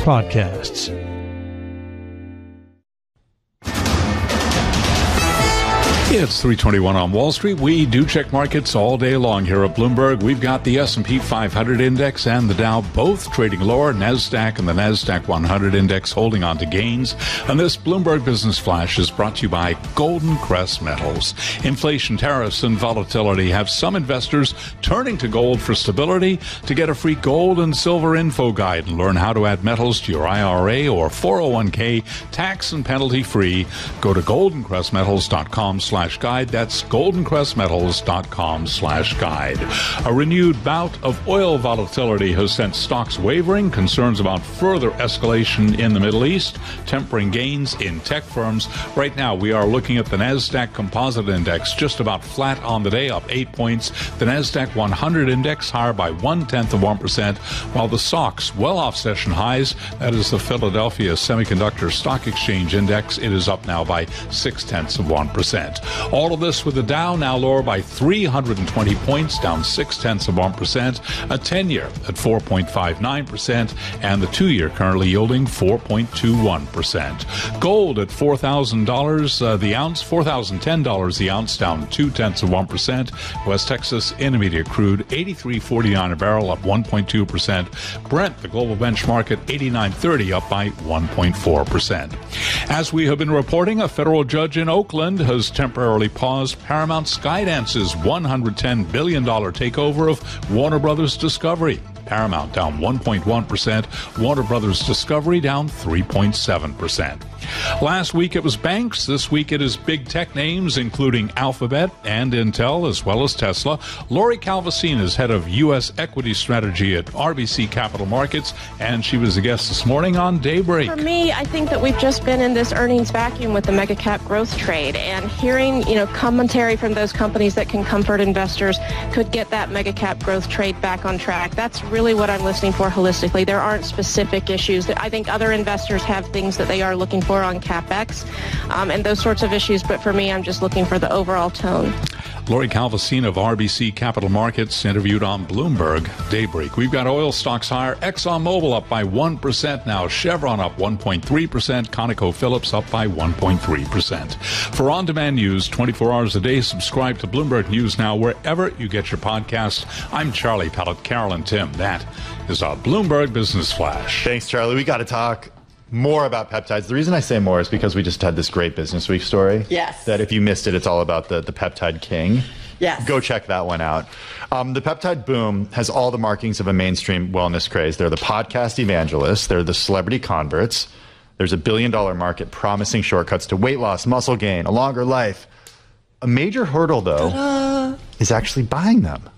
podcasts. It's 3:21 on Wall Street. We do check markets all day long here at Bloomberg. We've got the S&P 500 index and the Dow both trading lower. NASDAQ and the NASDAQ 100 index holding on to gains. And this Bloomberg Business Flash is brought to you by Golden Crest Metals. Inflation, tariffs, and volatility have some investors turning to gold for stability. To get a free gold and silver info guide and learn how to add metals to your IRA or 401k tax and penalty free, go to goldencrestmetals.com/guide. That's goldencrestmetals.com/guide. A renewed bout of oil volatility has sent stocks wavering. Concerns about further escalation in the Middle East, tempering gains in tech firms. Right now, we are looking at the NASDAQ Composite Index just about flat on the day, up 8 points. The NASDAQ 100 Index higher by 0.1%, while the SOX well off session highs. That is the Philadelphia Semiconductor Stock Exchange Index. It is up now by 0.6%. All of this with the Dow now lower by 320 points, down 0.6%, a 10-year at 4.59%, and the 2-year currently yielding 4.21%. Gold at $4,000 the ounce, $4,010 the ounce, down 0.2%. West Texas Intermediate crude, $83.49 a barrel, up 1.2%. Brent, the global benchmark, at $89.30, up by 1.4%. As we have been reporting, a federal judge in Oakland has temporarily paused Paramount Skydance's $110 billion takeover of Warner Brothers Discovery. Paramount down 1.1%, Warner Brothers Discovery down 3.7%. Last week it was banks. This week it is big tech names, including Alphabet and Intel, as well as Tesla. Lori Calvasine is head of U.S. equity strategy at RBC Capital Markets, and she was a guest this morning on Daybreak. For me, I think that we've just been in this earnings vacuum with the mega cap growth trade, and hearing, commentary from those companies that can comfort investors could get that mega cap growth trade back on track. That's really what I'm listening for holistically. There aren't specific issues. I think other investors have things that they are looking for on CapEx and those sorts of issues, but for me, I'm just looking for the overall tone. Lori Calvasine of RBC Capital Markets interviewed on Bloomberg Daybreak. We've got oil stocks higher. ExxonMobil up by 1% now. Chevron up 1.3%. ConocoPhillips up by 1.3%. For on-demand news 24 hours a day, subscribe to Bloomberg News Now wherever you get your podcasts. I'm Charlie Pellet, Carol and Tim. That is our Bloomberg Business Flash. Thanks, Charlie. We got to talk more about peptides. The reason I say more is because we just had this great Business Week story. Yes. That if you missed it, it's all about the peptide king. Yes. Go check that one out. The peptide boom has all the markings of a mainstream wellness craze. They're the podcast evangelists. They're the celebrity converts. There's a billion-dollar market promising shortcuts to weight loss, muscle gain, a longer life. A major hurdle, though, is actually buying them.